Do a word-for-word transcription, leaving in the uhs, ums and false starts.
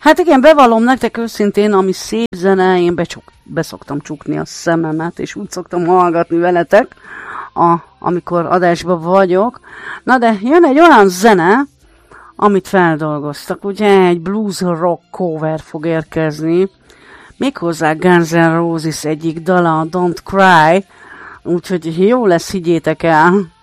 Hát igen, bevallom nektek őszintén, ami szép zene, én becsuk, beszoktam csukni a szememet, és úgy szoktam hallgatni veletek, a, amikor adásban vagyok. Na de jön egy olyan zene, amit feldolgoztak, ugye egy blues rock cover fog érkezni, méghozzá Guns N' Roses egyik dala, Don't Cry, úgyhogy jó lesz, higgyétek el.